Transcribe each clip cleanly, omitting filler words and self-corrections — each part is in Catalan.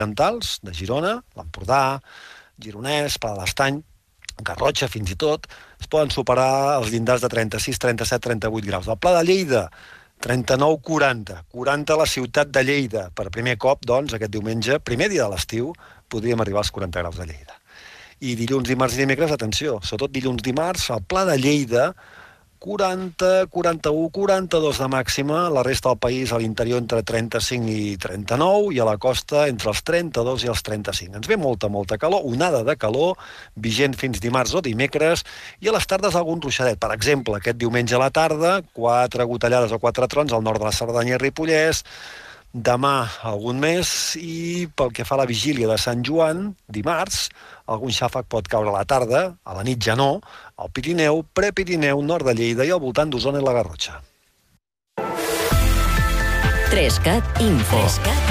orientals de Girona, l'Empordà, Gironès, Pla de l'Estany, Garrotxa fins i tot, es poden superar els llindars de 36, 37, 38 graus. El Pla de Lleida, 39, 40. 40 a la ciutat de Lleida. Per primer cop, doncs, aquest diumenge, primer dia de l'estiu, podríem arribar als 40 graus de Lleida. I dilluns, dimarts i dimecres, atenció, sobretot dilluns, dimarts, al Pla de Lleida, 40, 41, 42 de màxima, la resta del país a l'interior entre 35 i 39 i a la costa entre els 32 i els 35. Ens ve molta calor, onada de calor, vigent fins dimarts o dimecres, i a les tardes algun ruixadet. Per exemple, aquest diumenge a la tarda, 4 gotellades o 4 trons al nord de la Cerdanya i Ripollès, demà algun més, i pel que fa a la vigília de Sant Joan, dimarts, algun xàfec pot caure a la tarda, a la nit ja no, al Pirineu, Prepirineu, nord de Lleida i al voltant d'Osona i la Garrotxa. 3CAT Info.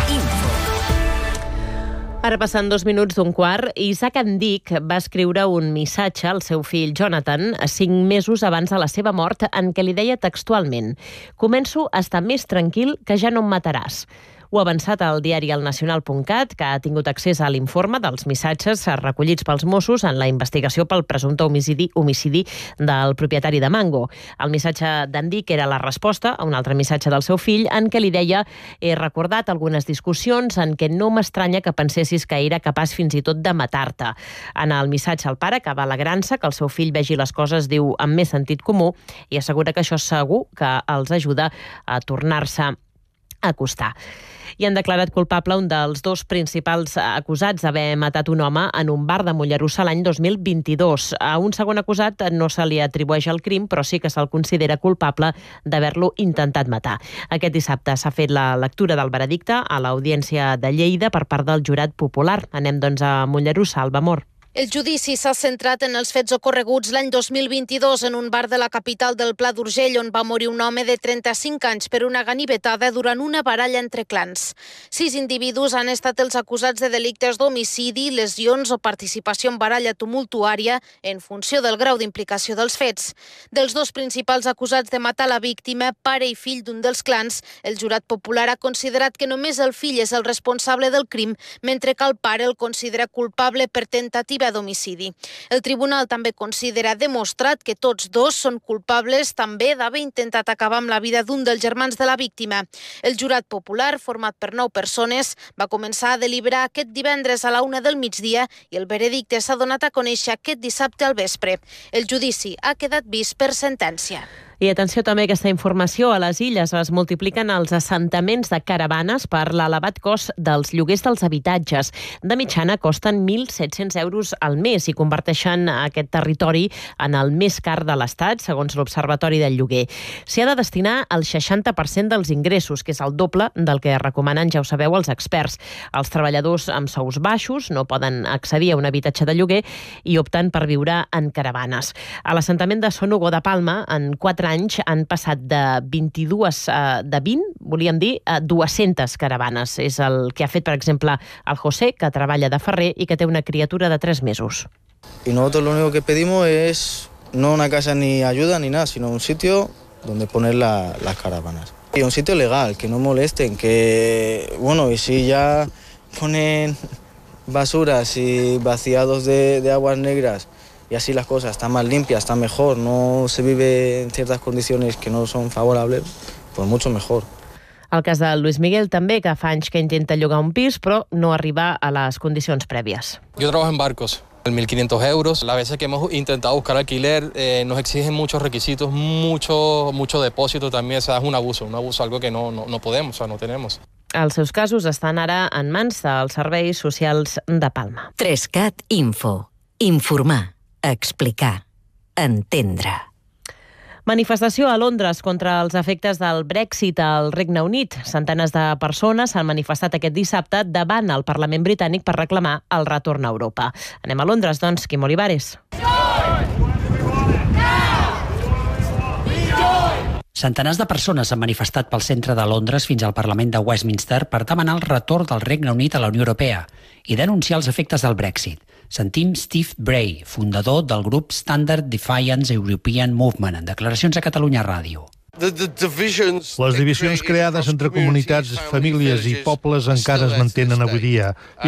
Ara passen 2 minuts d'un quart, Isaac Andic va escriure un missatge al seu fill Jonathan 5 mesos abans de la seva mort en què li deia textualment: «Començo a estar més tranquil que ja no em mataràs». Ho ha avançat al diari elnacional.cat, que ha tingut accés a l'informe dels missatges recollits pels Mossos en la investigació pel presumpte homicidi del propietari de Mango. El missatge d'Andic era la resposta a un altre missatge del seu fill en què li deia: «He recordat algunes discussions en què no m'estranya que pensessis que era capaç fins i tot de matar-te». En el missatge el pare acaba alegrant-se que el seu fill vegi les coses, diu, amb més sentit comú, i assegura que això segur que els ajuda a tornar-se a acostar. I han declarat culpable un dels 2 principals acusats d'haver matat un home en un bar de Mollerussa l'any 2022. A un segon acusat no se li atribueix el crim, però sí que se'l considera culpable d'haver-lo intentat matar. Aquest dissabte s'ha fet la lectura del veredicte a l'Audiència de Lleida per part del jurat popular. Anem, doncs, a Mollerussa, Alba Mor. El judici s'ha centrat en els fets ocorreguts l'any 2022 en un bar de la capital del Pla d'Urgell, on va morir un home de 35 anys per una ganivetada durant una baralla entre clans. 6 individus han estat els acusats de delictes d'homicidi, lesions o participació en baralla tumultuària en funció del grau d'implicació dels fets. Dels 2 principals acusats de matar la víctima, pare i fill d'un dels clans, el jurat popular ha considerat que només el fill és el responsable del crim, mentre que el pare el considera culpable per tentativa d'homicidi. El tribunal també considera demostrat que tots 2 són culpables també d'haver intentat acabar amb la vida d'un dels germans de la víctima. El jurat popular, format per 9 persones, va començar a deliberar aquest divendres a la 1 del migdia i el veredicte s'ha donat a conèixer aquest dissabte al vespre. El judici ha quedat vist per sentència. I atenció també a aquesta informació, a les Illes es multipliquen els assentaments de caravanes per l'elevat cost dels lloguers dels habitatges. De mitjana costen 1.700 euros al mes i converteixen aquest territori en el més car de l'Estat, segons l'Observatori del Lloguer. S'hi ha de destinar el 60% dels ingressos, que és el doble del que recomanen, ja ho sabeu, els experts. Els treballadors amb sous baixos no poden accedir a un habitatge de lloguer i opten per viure en caravanes. A l'assentament de Son Hugo de Palma, en 4 anys han passat de 20, volíem dir, a 200 caravanes. És el que ha fet, per exemple, el José, que treballa de ferrer i que té una criatura de 3 mesos. Y nosotros lo único que pedimos es no una casa ni ayuda ni nada, sino un sitio donde poner las caravanas. Y un sitio legal, que no molesten, que, bueno, y si ya ponen basuras y vaciados de aguas negras, y así las cosas están más limpias, están mejor, no se vive en ciertas condiciones que no son favorables, pues mucho mejor. El cas de Luis Miguel també, que fa anys que intenta llogar un pis, però no arriba a les condicions prèvies. Yo trabajo en barcos, 1.500 euros. Las veces que hemos intentado buscar alquiler nos exigen muchos requisitos, mucho depósito también. O sea, es un abuso, algo que no podemos, o sea, no tenemos. Els seus casos estan ara en mans dels serveis socials de Palma. 3CAT Info. Informar. Explicar. Entendre. Manifestació a Londres contra els efectes del Brexit al Regne Unit. Centenes de persones s'han manifestat aquest dissabte davant el Parlament britànic per reclamar el retorn a Europa. Anem a Londres, doncs, Quim Olivares. Centenars de persones s'han manifestat pel centre de Londres fins al Parlament de Westminster per demanar el retorn del Regne Unit a la Unió Europea i denunciar els efectes del Brexit. Sentim Steve Bray, fundador del grup Standard Defiance European Movement, en declaracions a Catalunya Ràdio. Les divisions creades entre comunitats, famílies i pobles encara es mantenen avui dia.